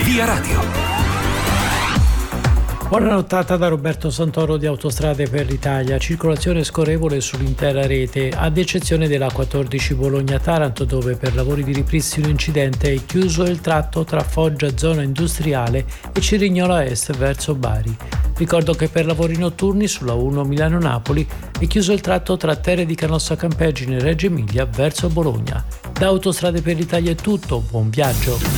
Via Radio. Buona nottata da Roberto Santoro di Autostrade per l'Italia. Circolazione scorrevole sull'intera rete, ad eccezione della 14 Bologna-Taranto, dove per lavori di ripristino incidente è chiuso il tratto tra Foggia zona industriale e Cerignola Est verso Bari. Ricordo che per lavori notturni sulla 1 Milano-Napoli è chiuso il tratto tra Terre di Canossa Campeggine e Reggio Emilia verso Bologna. Da Autostrade per l'Italia è tutto, buon viaggio.